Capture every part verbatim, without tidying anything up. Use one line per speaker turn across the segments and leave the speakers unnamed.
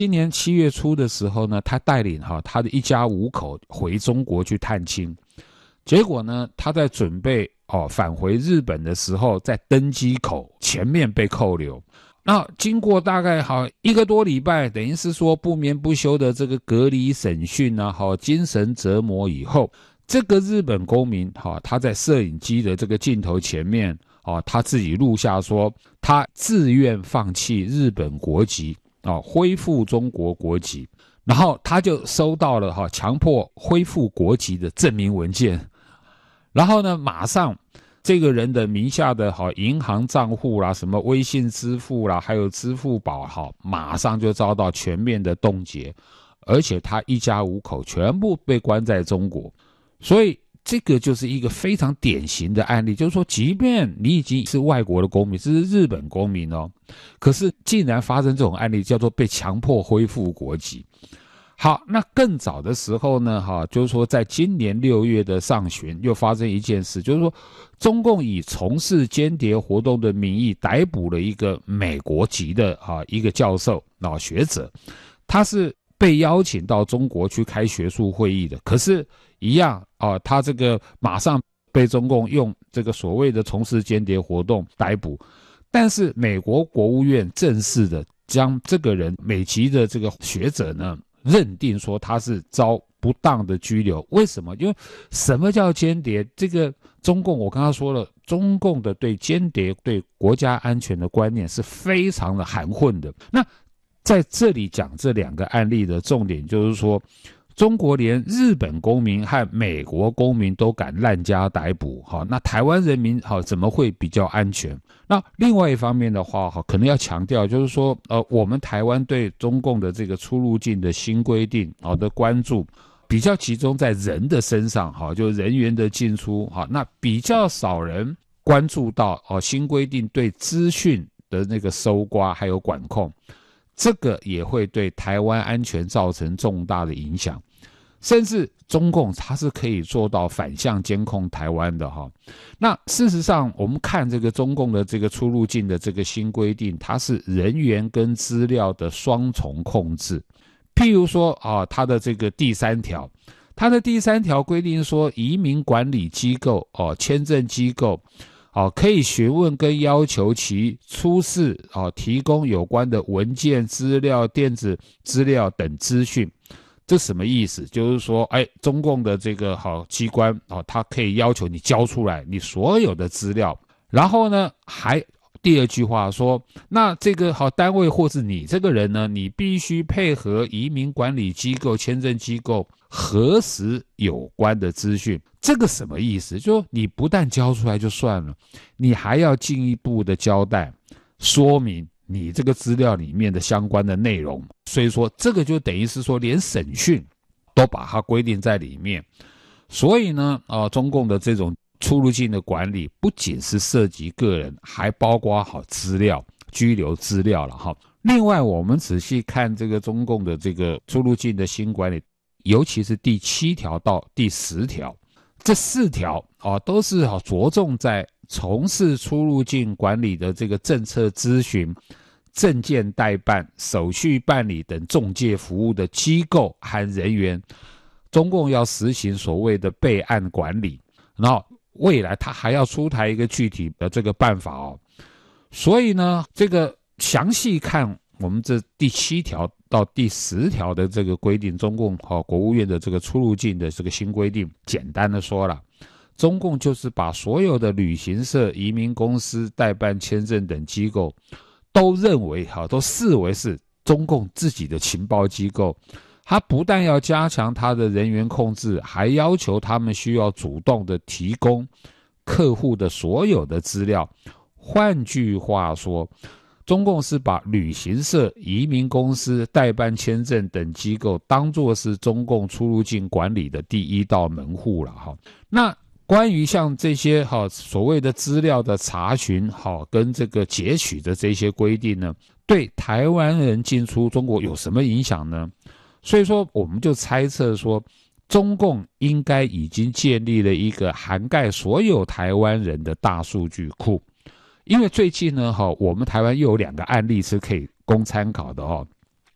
今年七月初的时候呢，他带领哈他的一家五口回中国去探亲，结果呢，他在准备哦返回日本的时候，在登机口前面被扣留。那经过大概好一个多礼拜，等于是说不眠不休的这个隔离审讯啊，好精神折磨以后，这个日本公民哈他在摄影机的这个镜头前面哦，他自己录下说他自愿放弃日本国籍。哦，恢复中国国籍，然后他就收到了哈强迫恢复国籍的证明文件，然后呢，马上这个人的名下的哈银行账户啦、什么微信支付啦，还有支付宝哈，马上就遭到全面的冻结，而且他一家五口全部被关在中国，所以。这个就是一个非常典型的案例，就是说，即便你已经是外国的公民，这是日本公民哦，可是竟然发生这种案例，叫做被强迫恢复国籍。好，那更早的时候呢，哈，就是说，在今年六月的上旬，又发生一件事，就是说，中共以从事间谍活动的名义逮捕了一个美国籍的哈一个教授啊学者，他是被邀请到中国去开学术会议的，可是。一样啊，他这个马上被中共用这个所谓的从事间谍活动逮捕，但是美国国务院正式的将这个人美籍的这个学者呢，认定说他是遭不当的拘留。为什么？因为什么叫间谍？这个中共我刚刚说了，中共的对间谍、对国家安全的观念是非常的含混的。那在这里讲这两个案例的重点就是说。中国连日本公民和美国公民都敢滥加逮捕，好，那台湾人民好怎么会比较安全？那另外一方面的话，可能要强调就是说，呃，我们台湾对中共的这个出入境的新规定好的关注，比较集中在人的身上，好，就人员的进出，好，那比较少人关注到哦新规定对资讯的那个搜刮还有管控。这个也会对台湾安全造成重大的影响，甚至中共它是可以做到反向监控台湾的哈。那事实上，我们看这个中共的这个出入境的这个新规定，它是人员跟资料的双重控制。譬如说啊，它的这个第三条，它的第三条规定说，移民管理机构哦，签证机构。哦，可以询问跟要求其出示哦，提供有关的文件、资料、电子资料等资讯。这什么意思？就是说，哎，中共的这个好机关哦，它可以要求你交出来你所有的资料。然后呢，还第二句话说，那这个好单位或是你这个人呢，你必须配合移民管理机构、签证机构核实有关的资讯。这个什么意思？就你不但交出来就算了，你还要进一步的交代说明你这个资料里面的相关的内容。所以说这个就等于是说连审讯都把它规定在里面。所以呢呃，中共的这种出入境的管理不仅是涉及个人，还包括好资料、居留资料了哈。另外我们仔细看这个中共的这个出入境的新管理，尤其是第七条到第十条，这四条啊都是啊着重在从事出入境管理的这个政策咨询、证件代办、手续办理等仲介服务的机构和人员，中共要实行所谓的备案管理，然后未来他还要出台一个具体的这个办法哦。所以呢，这个详细看我们这第七条到第十条的这个规定，中共和国务院的这个出入境的这个新规定，简单的说了，中共就是把所有的旅行社、移民公司、代办签证等机构都认为哈，都视为是中共自己的情报机构。他不但要加强他的人员控制，还要求他们需要主动的提供客户的所有的资料。换句话说，中共是把旅行社、移民公司、代办签证等机构当作是中共出入境管理的第一道门户了哈。那关于像这些哈所谓的资料的查询哈跟这个截取的这些规定呢，对台湾人进出中国有什么影响呢？所以说我们就猜测说，中共应该已经建立了一个涵盖所有台湾人的大数据库。因为最近呢，我们台湾又有两个案例是可以供参考的哦。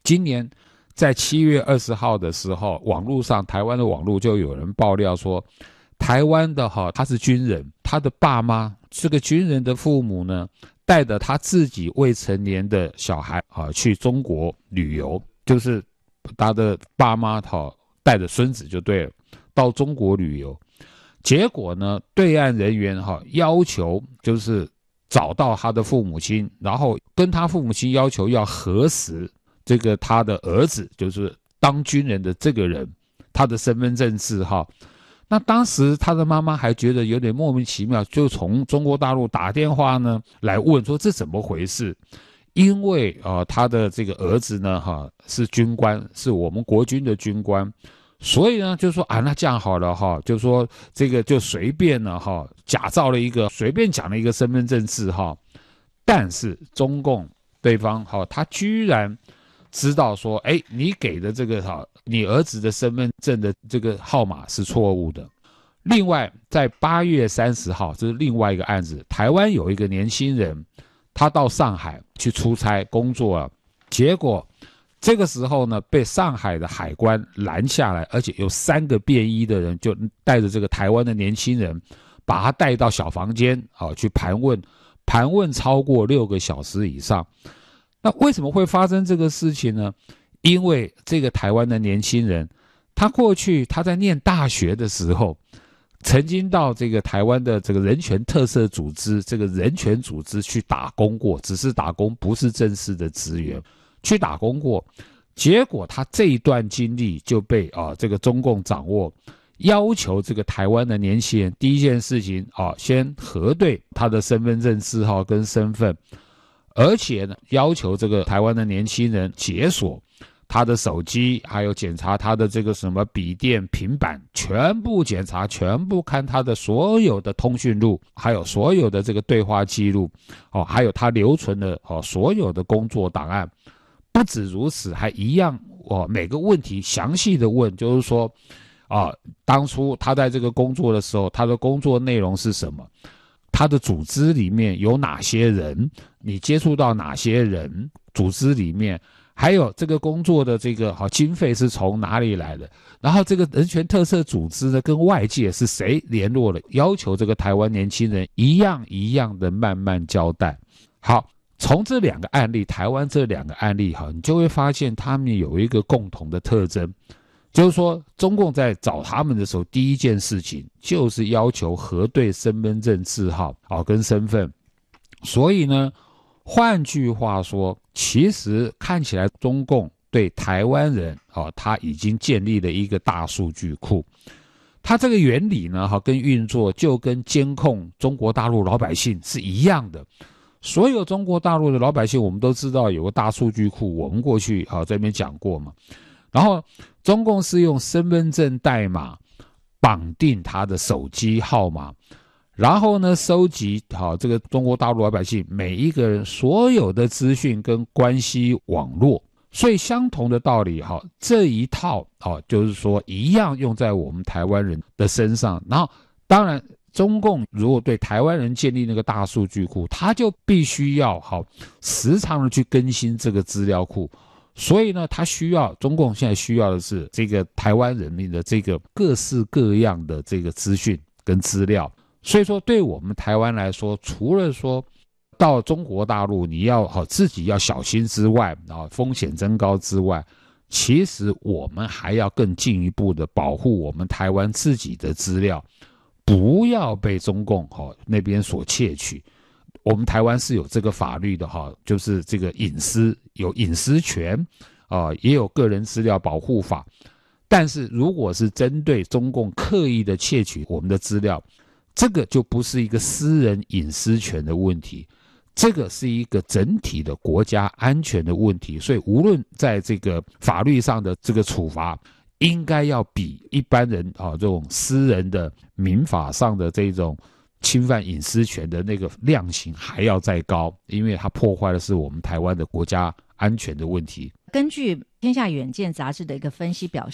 今年在七月二十号的时候，网络上台湾的网络就有人爆料说，台湾的哈他是军人，他的爸妈这个军人的父母呢，带着他自己未成年的小孩啊去中国旅游，就是他的爸妈哈带着孙子就对了，到中国旅游。结果呢，对岸人员哈要求就是找到他的父母亲，然后跟他父母亲要求要核实这个他的儿子，就是当军人的这个人，他的身份证字号。那当时他的妈妈还觉得有点莫名其妙，就从中国大陆打电话呢来问说这怎么回事？因为呃他的这个儿子呢哈是军官，是我们国军的军官。所以呢，就说啊，那这样好了哈，就说这个就随便了哈，假造了一个随便讲了一个身份证字号，但是中共对方哈，他居然知道说，哎，你给的这个哈，你儿子的身份证的这个号码是错误的。另外，在八月三十号，这是另外一个案子，台湾有一个年轻人，他到上海去出差工作了，结果这个时候呢，被上海的海关拦下来，而且有三个便衣的人就带着这个台湾的年轻人，把他带到小房间啊去盘问，盘问超过六个小时以上。那为什么会发生这个事情呢？因为这个台湾的年轻人，他过去他在念大学的时候，曾经到这个台湾的这个人权特色组织，这个人权组织去打工过，只是打工，不是正式的职员。去打工过，结果他这一段经历就被啊这个中共掌握，要求这个台湾的年轻人第一件事情啊先核对他的身份证字号跟身份，而且呢要求这个台湾的年轻人解锁他的手机，还有检查他的这个什么笔电、平板，全部检查，全部看他的所有的通讯录，还有所有的这个对话记录，哦，还有他留存的哦所有的工作档案。不止如此，还一样哦，每个问题详细的问，就是说，啊，当初他在这个工作的时候，他的工作内容是什么？他的组织里面有哪些人？你接触到哪些人？组织里面还有这个工作的这个好经费是从哪里来的？然后这个人权特色组织呢，跟外界是谁联络了？要求这个台湾年轻人一样一样的慢慢交代。好。从这两个案例，台湾这两个案例哈，你就会发现他们有一个共同的特征，就是说中共在找他们的时候，第一件事情就是要求核对身份证字号啊跟身份。所以呢，换句话说，其实看起来中共对台湾人啊，他已经建立了一个大数据库。它这个原理呢，哈，跟运作就跟监控中国大陆老百姓是一样的。所有中国大陆的老百姓，我们都知道有个大数据库，我们过去好这边讲过嘛。然后中共是用身份证代码绑定他的手机号码，然后呢收集好这个中国大陆老百姓每一个人所有的资讯跟关系网络。所以相同的道理哈，这一套好就是说一样用在我们台湾人的身上。然后当然。中共如果对台湾人建立那个大数据库，他就必须要好时常的去更新这个资料库。所以呢，他需要中共现在需要的是这个台湾人民的这个各式各样的这个资讯跟资料。所以说，对我们台湾来说，除了说到中国大陆你要好自己要小心之外，啊风险增高之外，其实我们还要更进一步的保护我们台湾自己的资料。不要被中共哈那边所窃取，我们台湾是有这个法律的哈，就是这个隐私有隐私权啊、呃，也有个人资料保护法。但是如果是针对中共刻意的窃取我们的资料，这个就不是一个私人隐私权的问题，这个是一个整体的国家安全的问题。所以无论在这个法律上的这个处罚，应该要比一般人啊这种私人的民法上的这种侵犯隐私权的那个量刑还要再高，因为它破坏的是我们台湾的国家安全的问题。
根据《天下远见》杂志的一个分析表示，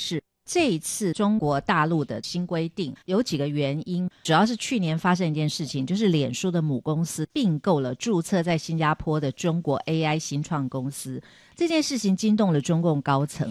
这一次中国大陆的新规定有几个原因，主要是去年发生一件事情，就是脸书的母公司并购了注册在新加坡的中国 A I 新创公司，这件事情惊动了中共高层，